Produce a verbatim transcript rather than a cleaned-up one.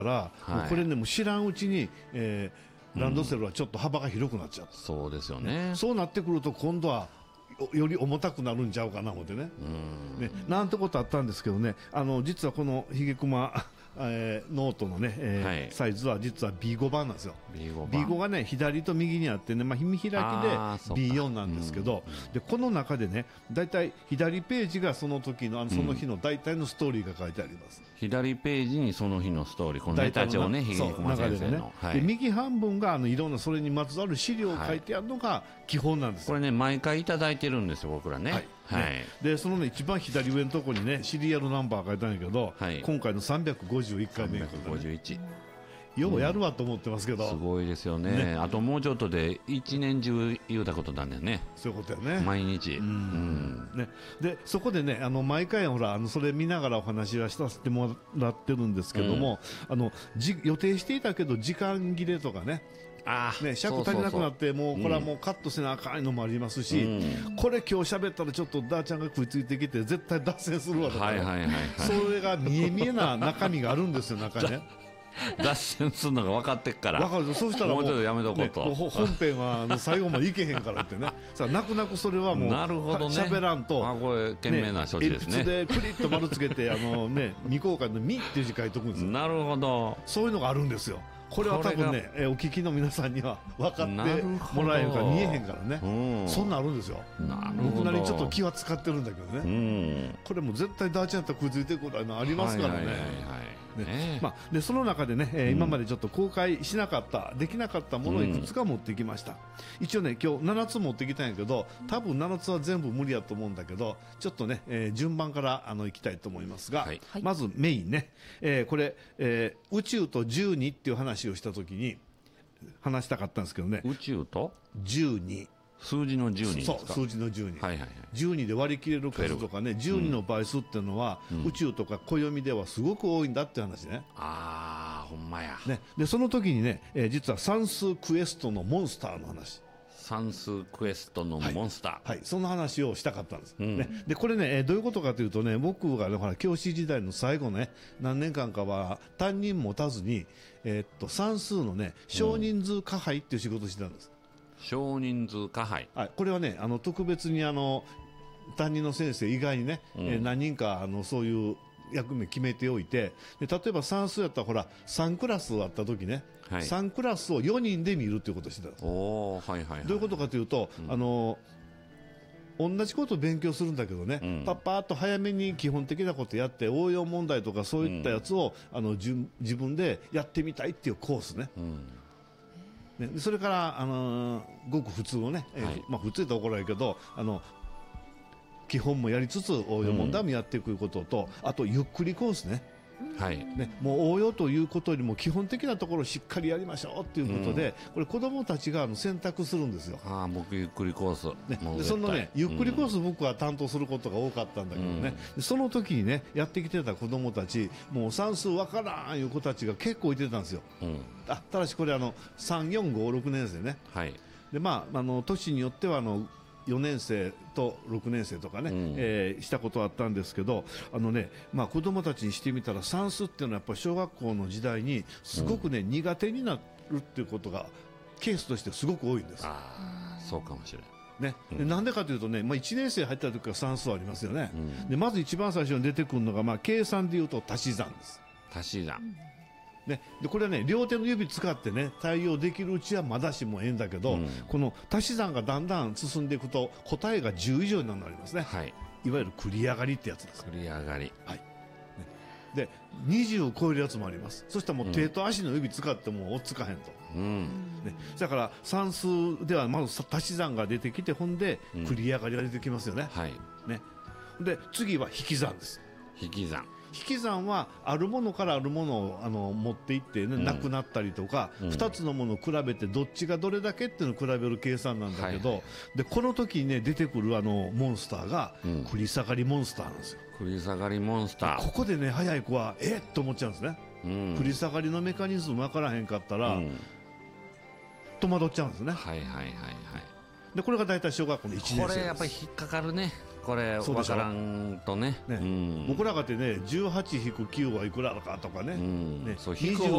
から、 はい、 もうこれねもう知らんうちに、えー、ランドセルはちょっと幅が広くなっちゃう、うん、 そうですよね。 そうなってくると今度はより重たくなるんちゃうかな思ってね、 うんねなんてことあったんですけどね、あの実はこのひげくまえー、ノートのね、えーはい、サイズは実は ビーご 番なんですよ。 ビーご ビーご がね左と右にあってね、まあ、見開きで ビーよん なんですけど、うん、でこの中でねだいたい左ページがその時の、あのその日の大体のストーリーが書いてあります、うん、 左ページにその日のストーリー、このネタ帳ね、ひげくま先生の、ねはい、 で右半分があのいろんなそれにまつわる資料を書いてあるのが基本なんですよ、 はい、これね毎回いただいてるんですよ僕らね、はいはいね、でその、ね、一番左上のところにねシリアルナンバー書いてあるんやけど、はい、今回のさんびゃくごじゅういっかいめ、ね、 さんびゃくごじゅういち、 ようやるわと思ってますけど、 うん、すごいですよ ね, ねあともうちょっとで一年中言うたことなんだよね。 そういうことやね、 毎日、うんうんね、でそこでねあの毎回ほらあのそれ見ながらお話はさせてもらってるんですけども、うん、あのじ予定していたけど時間切れとかねあね、尺足りなくなってもうこれはもうカットせなあかんのもありますし、うん、これ今日喋ったらちょっとダーちゃんが食いついてきて絶対脱線するわとか、 はいはいはいはい、 それが見え見えな中身があるんですよ中にね脱線するのが分かってっから分かる。そうしたらもうもうちょっとやめとこうと、 ね、本編はあの最後までいけへんからってねさあ泣く泣くそれはもうなるほどね喋らんと、 あこれ賢明な処置ですね。 鉛筆でクリッと丸つけてあの、ね、未公開の「み」っていう字書いとくんですよ。なるほど、 そういうのがあるんですよ。これは多分ねえお聞きの皆さんには分かってもらえるか見えへんからね、うん、そんなんあるんですよ。僕なりにちょっと気は使ってるんだけどね、うん、これも絶対ダーチャンと食いついてることはありますからね。はいはいはいはいねまあ、でその中でね、えーうん、今までちょっと公開しなかったできなかったものをいくつか持ってきました、うん、一応ね今日ななつ持ってきたんやけど多分ななつは全部無理やと思うんだけどちょっとね、えー、順番からあのいきたいと思いますが、はい、まずメインね、えー、これ、えー、宇宙とじゅうにっていう話をしたときに話したかったんですけどね。 宇宙とじゅうに数字のじゅうにですか。 そう数字のじゅうに、 はいはいはい、 じゅうにで割り切れる数とかねじゅうにの倍数っていうのは、うん、宇宙とか暦ではすごく多いんだって話ね。 ああほんまや、 ね、でその時にね、えー、実は算数クエストのモンスターの話、 算数クエストのモンスター、 はいはい、その話をしたかったんです、 うんね、でこれね、えー、どういうことかというとね僕が、ね、ほら教師時代の最後ね何年間かは担任持たずに、えー、っと算数のね少人数加配っていう仕事をしてたんです、うん少人数加配、 はい、これはねあの特別にあの担任の先生以外にね、うんえー、何人かあのそういう役目決めておいてで例えば算数やったらほらさんクラスあった時ね、はい、さんクラスをよにんで見るということをしてたんです。 おー、はいはいはい、 どういうことかというと、うん、あの同じことを勉強するんだけどね、うん、パッパーっと早めに基本的なことやって応用問題とかそういったやつを、うん、あの自分でやってみたいっていうコースね、うんね、それから、あのー、ごく普通のね、えーはいまあ、普通とは怒られるけどあの基本もやりつつ応用問題もやっていくことと、うん、あとゆっくりコースね、はいね、もう応用ということよりも基本的なところをしっかりやりましょうということで、うん、これ子どもたちが選択するんですよ。 あ僕ゆっくりコース、 ね、でそのねゆっくりコース僕は担当することが多かったんだけどね、うん、その時にねやってきてた子どもたちもう算数わからんいう子たちが結構いてたんですよ、うん、あただしこれあのさん、よん、ご、ろくねん生ね、はいでまあ、あの年によってはあのよねん生とろくねん生とかね、うんえー、したことはあったんですけどあの、ねまあ、子どもたちにしてみたら算数っていうのはやっぱり小学校の時代にすごく、ねうん、苦手になるっていうことがケースとしてすごく多いんです。 あそうかもしれないねうん、でなんでかというとね、まあ、いちねん生入った時から算数ありますよね、うん、でまず一番最初に出てくるのが、まあ、計算でいうと足し算です。 足し算、 ね、でこれはね両手の指使ってね対応できるうちはまだしもええんだけど、うん、この足し算がだんだん進んでいくと答えがじゅう以上になりますね、はい、いわゆる繰り上がりってやつです。 繰り上がり、 はいね、でにじゅうを超えるやつもあります。そしたらもう手と足の指使っても追っつかへんと、うんね、だから算数ではまず足し算が出てきてほんで繰り上がりが出てきますよね、うんはいね、で次は引き算です。 引き算引き算はあるものからあるものをあの持っていって、ねうん、なくなったりとか、うん、ふたつのものを比べてどっちがどれだけっていうのを比べる計算なんだけど、はいはい、でこの時に、ね、出てくるあのモンスターが、うん、繰り下がりモンスターなんですよ。 繰り下がりモンスターここでね早い子はえっと思っちゃうんですね、うん、繰り下がりのメカニズム分からへんかったら、うん、戸惑っちゃうんですね。 はいはいはいはいでこれが大体小学校のいちねん生です。 これやっぱり引っかかるねこれ分からんと ね, ね、うん、 僕らかってねじゅうはち引くきゅうはいくらかとかね、うん、ねそう引く